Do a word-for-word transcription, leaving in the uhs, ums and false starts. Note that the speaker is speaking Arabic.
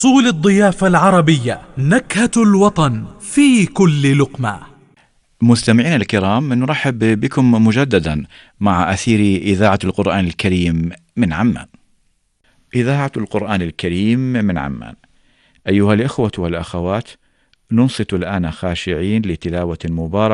طول الضيافة العربية، نكهة الوطن في كل لقمة. مستمعينا الكرام، نرحب بكم مجددا مع أثير إذاعة القرآن الكريم من عمان. إذاعة القرآن الكريم من عمان. أيها الإخوة والأخوات، ننصت الآن خاشعين لتلاوة مباركة